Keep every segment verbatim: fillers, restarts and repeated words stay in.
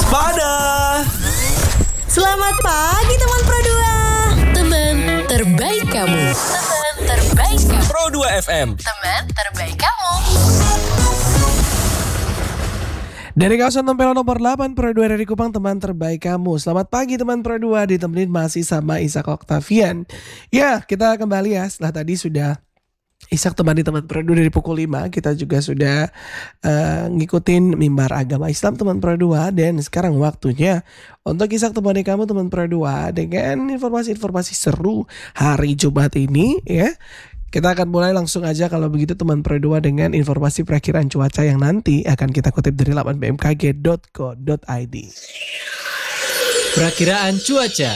Waspada. Selamat pagi teman Pro dua. Teman terbaik kamu. Teman terbaik kamu. Pro dua F M. Teman terbaik kamu. Dari kawasan Tempel nomor delapan, Pro dua dari Kupang, teman terbaik kamu. Selamat pagi teman Pro dua, ditemenin masih sama Ishak Octavian. Ya, kita kembali ya, setelah tadi sudah Ishak temani teman Pro dua dari pukul lima. Kita juga sudah uh, ngikutin mimbar agama Islam teman Pro dua. Dan sekarang waktunya untuk Ishak temani kamu teman Pro dua dengan informasi-informasi seru hari Jumat ini ya. Kita akan mulai langsung aja kalau begitu teman Pro dua dengan informasi perakiraan cuaca yang nanti akan kita kutip dari laman b m k g dot co dot i d. Perakiraan cuaca.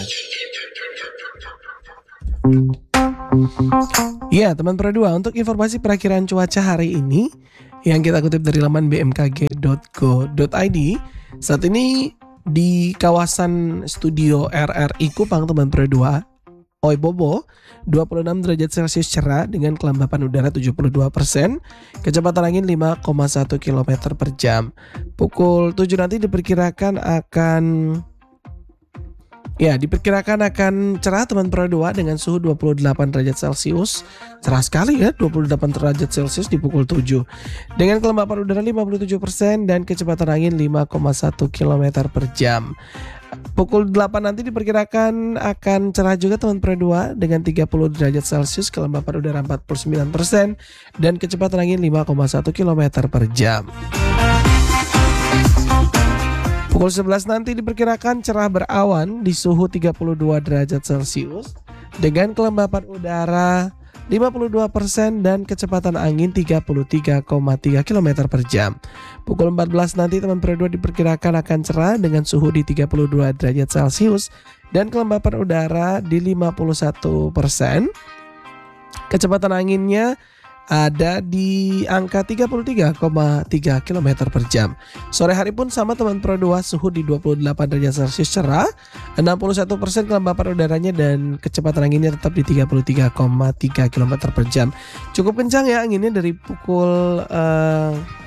Ya teman Pro dua, untuk informasi perakiraan cuaca hari ini yang kita kutip dari laman b m k g dot co dot i d. Saat ini di kawasan studio R R I Kupang teman Pro dua, Oi Bobo, dua puluh enam derajat Celcius cerah dengan kelembapan udara tujuh puluh dua persen, kecepatan angin lima koma satu kilometer per jam. Pukul tujuh nanti diperkirakan akan Ya, diperkirakan akan cerah teman Pro dua dengan suhu dua puluh delapan derajat Celcius. Cerah sekali ya, dua puluh delapan derajat Celcius di pukul tujuh. Dengan kelembapan udara lima puluh tujuh persen dan kecepatan angin lima koma satu kilometer per jam. Pukul delapan nanti diperkirakan akan cerah juga teman Pro dua dengan tiga puluh derajat Celcius, kelembapan udara empat puluh sembilan persen dan kecepatan angin lima koma satu kilometer per jam. Pukul sebelas nanti diperkirakan cerah berawan di suhu tiga puluh dua derajat Celcius dengan kelembapan udara lima puluh dua persen dan kecepatan angin tiga puluh tiga koma tiga kilometer per jam. Pukul empat belas nanti teman Pro dua diperkirakan akan cerah dengan suhu di tiga puluh dua derajat Celcius dan kelembapan udara di lima puluh satu persen. Kecepatan anginnya ada di angka tiga puluh tiga koma tiga kilometer per jam. Sore hari pun sama teman Pro dua, suhu di dua puluh delapan derajat Celcius cerah, enam puluh satu persen kelembapan udaranya dan kecepatan anginnya tetap di tiga puluh tiga koma tiga kilometer per jam. Cukup kencang ya anginnya dari pukul uh,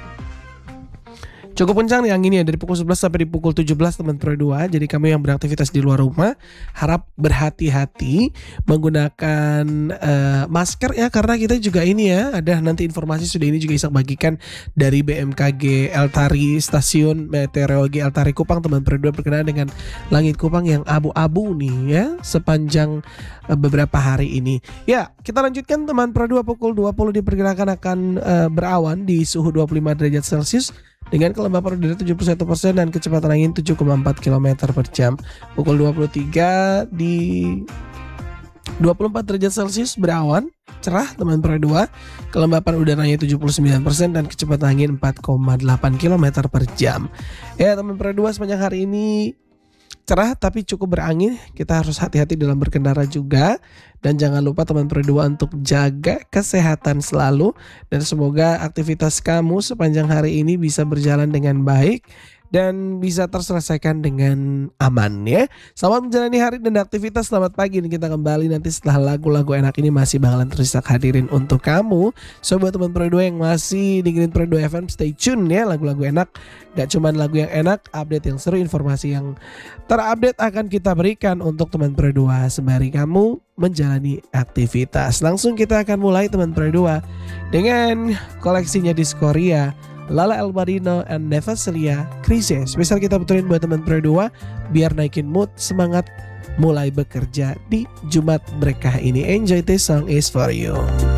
Cukup kencang nih anginnya dari pukul sebelas sampai di pukul tujuh belas teman Pro dua. Jadi kamu yang beraktivitas di luar rumah harap berhati-hati menggunakan uh, masker ya, karena kita juga ini ya, ada nanti informasi sudah ini juga Ishak bagikan dari B M K G Eltari, Stasiun Meteorologi Eltari Kupang teman Pro dua, berkenaan dengan langit Kupang yang abu-abu nih ya sepanjang uh, beberapa hari ini. Ya, kita lanjutkan teman Pro dua. Pukul dua puluh diperkirakan akan uh, berawan di suhu dua puluh lima derajat Celcius dengan kelembapan udara tujuh puluh satu persen dan kecepatan angin tujuh koma empat kilometer per jam. Pukul dua puluh tiga di dua puluh empat derajat Celcius berawan, cerah teman Pro dua. Kelembapan udaranya tujuh puluh sembilan persen dan kecepatan angin empat koma delapan kilometer per jam. Ya teman Pro dua, sepanjang hari ini cerah tapi cukup berangin. Kita harus hati-hati dalam berkendara juga. Dan jangan lupa teman Pro dua untuk jaga kesehatan selalu. Dan semoga aktivitas kamu sepanjang hari ini bisa berjalan dengan baik dan bisa terselesaikan dengan aman ya. Selamat menjalani hari dan aktivitas. Selamat pagi nih, kita kembali nanti setelah lagu-lagu enak ini masih bakalan terus hadirin untuk kamu. So buat teman Pro dua yang masih dengerin Pro dua F M, stay tune ya, lagu-lagu enak. Gak cuman lagu yang enak, update yang seru, informasi yang terupdate akan kita berikan untuk teman Pro dua sembari kamu menjalani aktivitas. Langsung kita akan mulai teman Pro dua dengan koleksinya Diskoria, Lala Elmarino and Neva Celia Krize. Spesial kita betulin buat teman Pro dua biar naikin mood, semangat mulai bekerja di Jumat berkah ini. Enjoy, this song is for you.